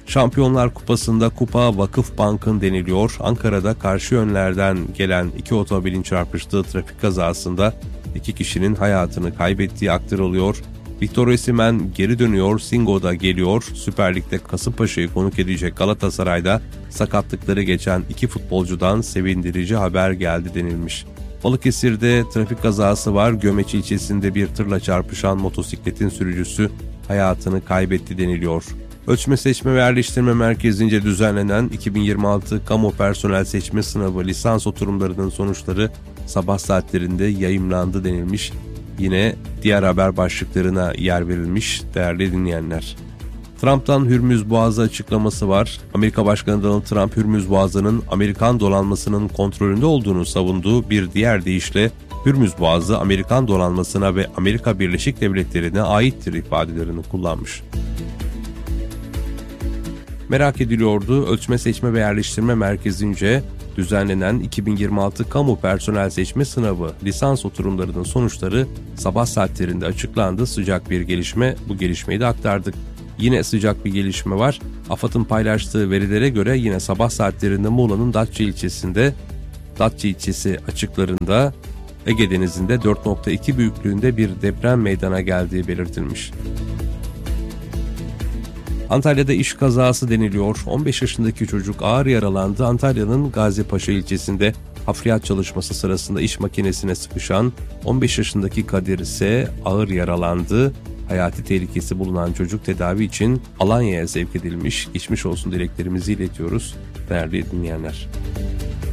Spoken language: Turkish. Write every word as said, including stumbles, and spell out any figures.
Şampiyonlar Kupası'nda kupa Vakıfbank'ın deniliyor. Ankara'da karşı yönlerden gelen iki otomobilin çarpıştığı trafik kazasında iki kişinin hayatını kaybettiği aktarılıyor. Victor Osimhen geri dönüyor, Singo da geliyor. Süper Lig'de Kasımpaşa'yı konuk edecek Galatasaray'da sakatlıkları geçen iki futbolcudan sevindirici haber geldi denilmiş. Balıkesir'de trafik kazası var. Gömeç ilçesinde bir tırla çarpışan motosikletin sürücüsü hayatını kaybetti deniliyor. Ölçme Seçme ve Yerleştirme Merkezi'nce düzenlenen iki bin yirmi altı Kamu Personel Seçme Sınavı lisans oturumlarının sonuçları sabah saatlerinde yayımlandı denilmiş. Yine diğer haber başlıklarına yer verilmiş değerli dinleyenler. Trump'tan Hürmüz Boğazı açıklaması var. Amerika Başkanı Donald Trump, Hürmüz Boğazı'nın Amerikan donanmasının kontrolünde olduğunu savunduğu bir diğer deyişle Hürmüz Boğazı Amerikan donanmasına ve Amerika Birleşik Devletleri'ne aittir ifadelerini kullanmış. Merak ediliyordu. Ölçme Seçme ve Yerleştirme Merkezi'nce düzenlenen iki bin yirmi altı Kamu Personel Seçme Sınavı lisans oturumlarının sonuçları sabah saatlerinde açıklandı. Sıcak bir gelişme, bu gelişmeyi de aktardık. Yine sıcak bir gelişme var. AFAD'ın paylaştığı verilere göre yine sabah saatlerinde Muğla'nın Datça ilçesinde, Datça ilçesi açıklarında Ege Denizi'nde dört nokta iki büyüklüğünde bir deprem meydana geldiği belirtilmiş. Antalya'da iş kazası deniliyor. on beş yaşındaki çocuk ağır yaralandı. Antalya'nın Gazipaşa ilçesinde hafriyat çalışması sırasında iş makinesine sıkışan on beş yaşındaki Kadir ise ağır yaralandı. Hayati tehlikesi bulunan çocuk tedavi için Alanya'ya sevk edilmiş. Geçmiş olsun dileklerimizi iletiyoruz değerli dinleyenler.